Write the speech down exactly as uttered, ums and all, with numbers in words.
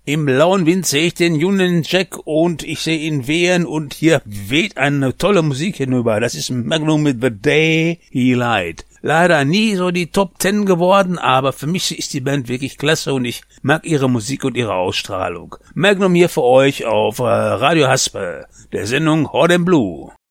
Im lauen Wind sehe ich den Union Jack und ich sehe ihn wehen und hier weht eine tolle Musik hinüber. Das ist Magnum mit The Day He Lied. Leider nie so die Top Ten geworden, aber für mich ist die Band wirklich klasse und ich mag ihre Musik und ihre Ausstrahlung. Magnum hier für euch auf Radio Haspel, der Sendung Hot and Blue.